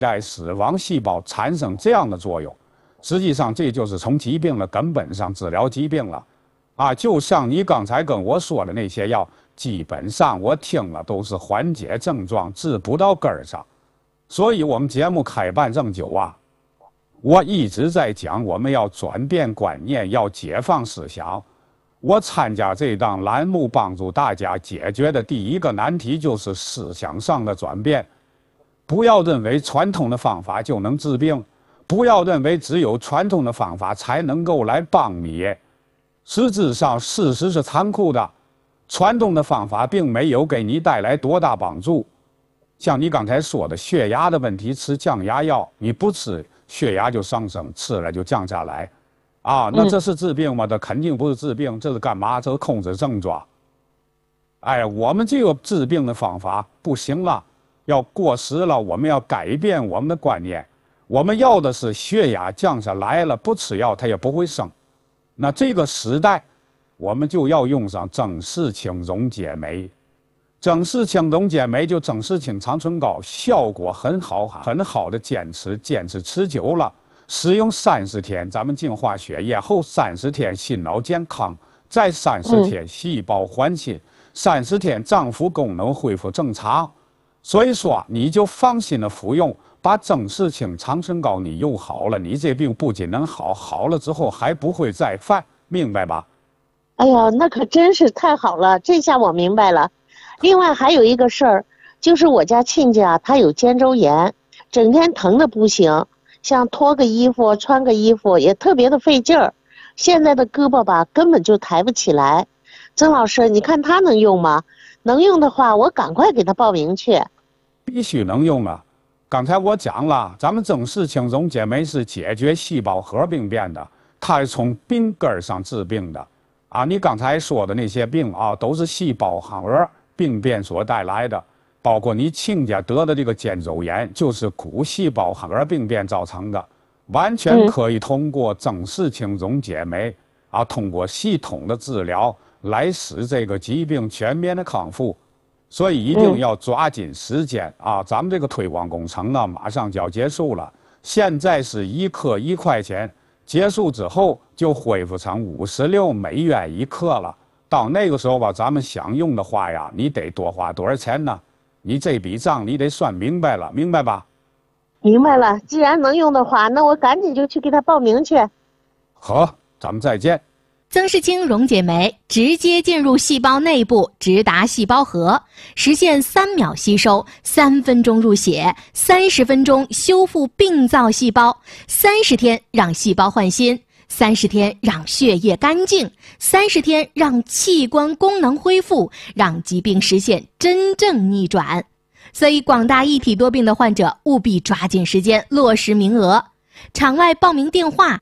在死亡细胞产生这样的作用。实际上，这就是从疾病的根本上治疗疾病了。就像你刚才跟我说的那些药，基本上我听了都是缓解症状，治不到根儿上。所以我们节目开办这么久我一直在讲我们要转变观念，要解放思想。我参加这档栏目，帮助大家解决的第一个难题就是思想上的转变。不要认为传统的方法就能治病，不要认为只有传统的方法才能够来帮你。实质上，事实是残酷的，传统的方法并没有给你带来多大帮助。像你刚才说的血压的问题，吃降压药，你不吃血压就上升，吃了就降下来。那这是治病吗？这肯定不是治病，这是干嘛？这是控制症状。我们这个治病的方法不行了，要过时了，我们要改变我们的观念。我们要的是血压降下来了，不吃药它也不会升。那这个时代，我们就要用上增视氢溶解酶。增视氢溶解酶就增视氢长春膏，效果很好，很好的坚持持久了。使用30天，咱们净化血液后30天心脑健康，再30天细胞换新，30天脏腑功能恢复正常。所以说，你就放心的服用，把增视氢长春膏你用好了，你这病不仅能好了之后还不会再犯，明白吧？ 哎呀，那可真是太好了，这下我明白了。另外还有一个事儿，就是我家亲家他有肩周炎，整天疼的不行，像脱个衣服穿个衣服也特别的费劲儿，现在的胳膊吧根本就抬不起来。曾老师，你看他能用吗？能用的话我赶快给他报名去。 必须能用啊！刚才我讲了，咱们增视氢溶解酶是解决细胞核病变的，它是从病根上治病的。你刚才说的那些病都是细胞核病变所带来的，包括你亲家得的这个肩周炎，就是骨细胞核病变造成的，完全可以通过增视氢溶解酶通过系统的治疗来使这个疾病全面的康复。所以一定要抓紧时间咱们这个推广工程呢，马上就要结束了。现在是1克1块钱，结束之后就恢复成56美元1克了。到那个时候吧，咱们想用的话呀，你得多花多少钱呢？你这笔账你得算明白了，明白吧？ 明白了，既然能用的话，那我赶紧就去给他报名去。 好，咱们再见。 增视氢溶解酶直接进入细胞内部，直达细胞核，实现3秒吸收、3分钟入血、30分钟修复病灶细胞、30天让细胞换新、30天让血液干净、30天让器官功能恢复，让疾病实现真正逆转。所以广大一体多病的患者务必抓紧时间落实名额。场外报名电话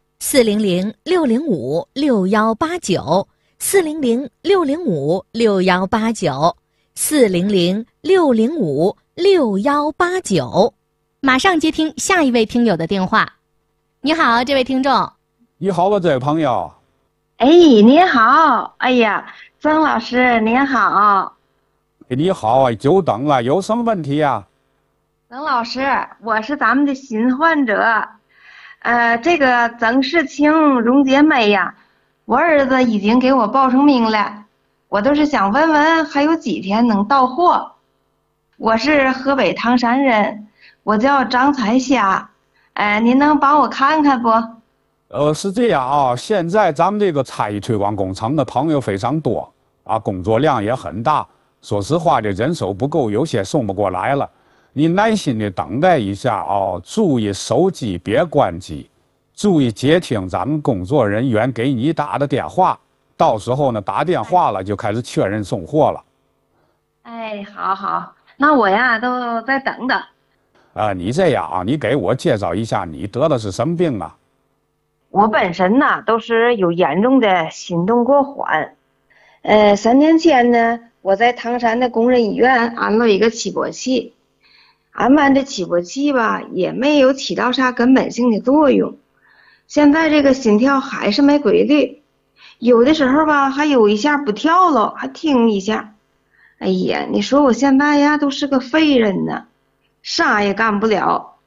400-605-6189，400-605-6189，400-605-6189。马上接听下一位听友的电话。你好，这位听众。 你好，我这位朋友。 你好，哎呀，曾老师您好。 你好久等了，有什么问题呀？ 曾老师，我是咱们的新患者。这个增视氢溶解酶呀，我儿子已经给我报上名了，我都是想问问还有几天能到货。我是河北唐山人，我叫张彩霞，您能帮我看看不？ 是这样现在咱们这个参与推广工程的朋友非常多工作量也很大，说实话这人手不够，有些送不过来了。你耐心的等待一下注意手机别关机，注意接听咱们工作人员给你打的电话，到时候呢打电话了就开始确认送货了。 好，那我呀都再等等。 你这样你给我介绍一下你得的是什么病啊？ 我本身呢都是有严重的心动过缓。3年前呢，我在唐山的工人医院安了一个起搏器。安完这起搏器吧，也没有起到啥根本性的作用。现在这个心跳还是没规律，有的时候吧还有一下不跳了，还停一下。哎呀，你说我现在呀都是个废人呢，啥也干不了。